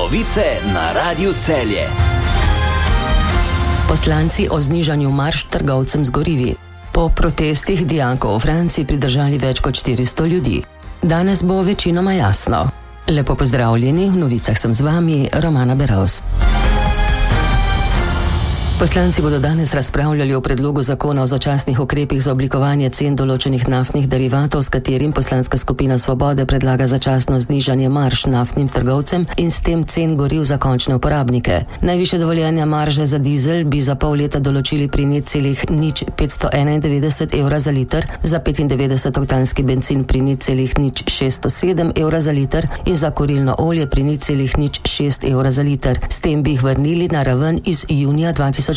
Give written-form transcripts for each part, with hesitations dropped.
Novice na Radiu Celje. Poslanci o znižanju marž trgovcem z gorivi. Po protestih dijakov v Franciji pridržali več kot 400 ljudi. Danes bo večinoma jasno. Lepo pozdravljeni, v novicah sem z vami, Romana Beravs. Poslanci bodo danes razpravljali o predlogu zakona o začasnih ukrepih za oblikovanje cen določenih naftnih derivatov, s katerim poslanska skupina Svobode predlaga začasno znižanje marž naftnim trgovcem in s tem cen goriv za končne uporabnike. Najvišje dovoljene marže za dizel bi za pol leta določili pri 0,591 evra za liter, za 95-oktanski bencin pri 0,607 evra za liter in za kurilno olje pri 0,06 evra za liter. S tem bi jih vrnili na raven iz junija 2022.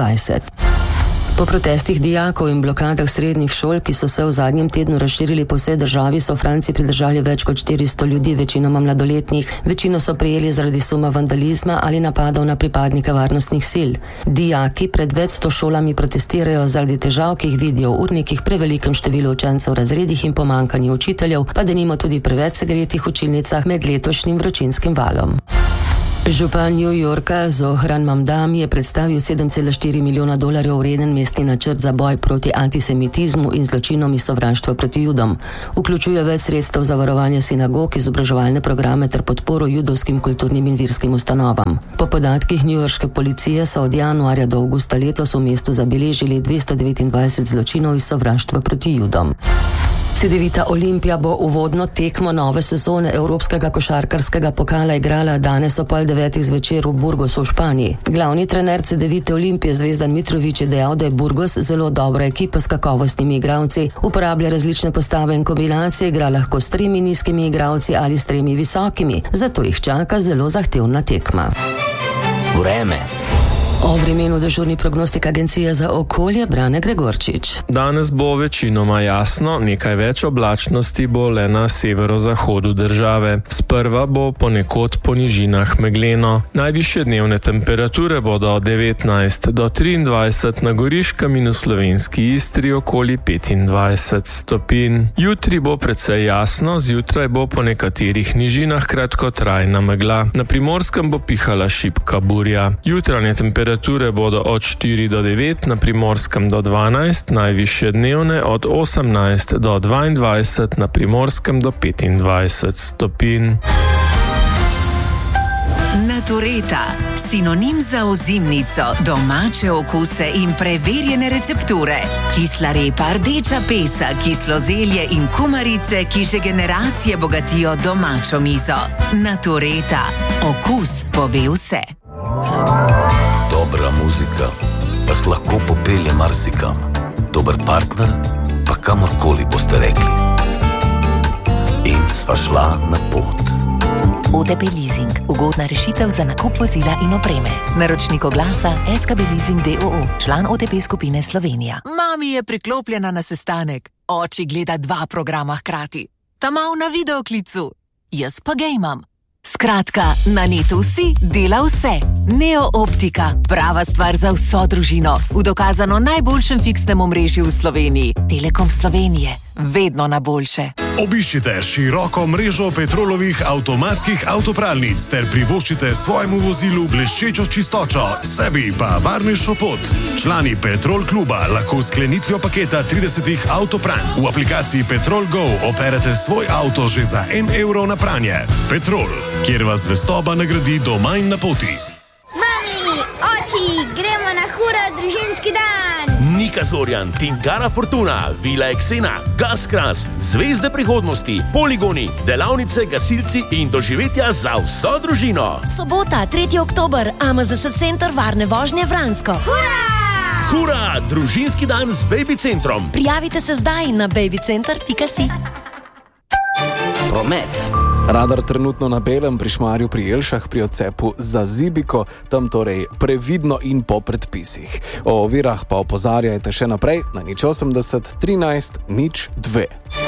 Po protestih dijakov in blokadah srednjih šol, ki so se v zadnjem tednu razširili po vsej državi, so v Franciji pridržali več kot 400 ljudi, večinoma mladoletnih. Večino so prijeli zaradi suma vandalizma ali napadov na pripadnike varnostnih sil. Dijaki pred več 100 šolami protestirajo zaradi težav, ki jih vidijo v urnikih, prevelikem številu učencev v razredih in pomanjkanju učiteljev, pa denimo tudi preveč segretih učilnicah med letošnjim vročinskim valom. Župan New Yorka Zohran Mamdani je predstavil $7,4 milijona vreden mestni načrt za boj proti antisemitizmu in zločinom iz sovraštva proti Judom. Vključuje več sredstev za varovanje sinagog, izobraževalne programe ter podporo judovskim kulturnim in verskim ustanovam. Po podatkih newyorške policije so od januarja do avgusta letos v mestu zabeležili 229 zločinov iz sovraštva proti Judom. Cedevita Olimpija bo uvodno tekmo nove sezone Evropskega košarkarskega pokala igrala danes ob 8:30 zvečer v Burgosu v Španiji. Glavni trener Cedevite Olimpije Zvezdan Mitrović je dejal, da je Burgos zelo dobra ekipa s kakovostnimi igralci, uporablja različne postave in kombinacije, igra lahko s 3 nizkimi igralci ali s 3 visokimi, zato jih čaka zelo zahtevna tekma. Vreme. O vremenu dežurni prognostik Agencije za okolje Brane Gregorčič. Danes bo večinoma jasno, nekaj več oblačnosti bo le na severozahodu države. Sprva bo ponekod po nižinah megleno. Najvišje dnevne temperature bodo od 19 do 23, na Goriškem in v slovenski Istri okoli 25 stopinj. Jutri bo precej jasno, zjutraj bo po nekaterih nižinah kratkotrajna megla. Na Primorskem bo pihala šibka burja. Jutranje temperature bodo od 4 do 9, na Primorskem do 12, najvišje dnevne od 18 do 22, na Primorskem do 25 stopinj. Natureta, sinonim za ozimnico, domače okuse in preverjene recepture. Kisla repa, rdeča pesa, kislo zelje in kumarice, ki že generacije bogatijo domačo mizo. Natureta, okus pove vse. Dobra muzika vas lahko popelje marsikam. Dober partner pa kamorkoli boste rekli. In sva šla na pot. OTP Leasing. Ugodna rešitev za nakup vozila in opreme. Naročnik oglasa SKB Leasing d.o.o. Član OTP skupine Slovenija. Mami je priklopljena na sestanek. Oči gleda 2 programa hkrati. Ta mal na videoklicu. Jaz pa gejmam. Skratka, na netu vsi dela vse. Neo Optika, prava stvar za vso družino. V dokazano najboljšem fiksnem omrežju v Sloveniji. Telekom Slovenije, vedno na boljše. Obiščite široko mrežo Petrolovih avtomatskih avtopralnic ter privoščite svojemu vozilu bleščečo čistočo, sebi pa varnejšo pot. Člani Petrol kluba lahko s sklenitvijo paketa 30 avtopranj v aplikaciji Petrol Go operete svoj avto že za €1 na pranje. Petrol, kjer vas zvestoba nagradi doma in na poti. Mami, oči, gremo na hura družinski dan! Nika Zorjan, Tingara Fortuna, Vila Eksena, Gaskras, Zvezde prihodnosti, poligoni, delavnice, gasilci in doživetja za vso družino. Sobota, 3. oktober, AMZS Center varne vožnje Vransko. Hura! Hura, družinski dan z Baby Centrom. Prijavite se zdaj na babycenter.si. Promet. Radar trenutno na belem pri Šmarju pri Jelšah pri odcepu za Zibiko, tam torej previdno in po predpisih. O ovirah pa opozarjajte še naprej na 080 13 02.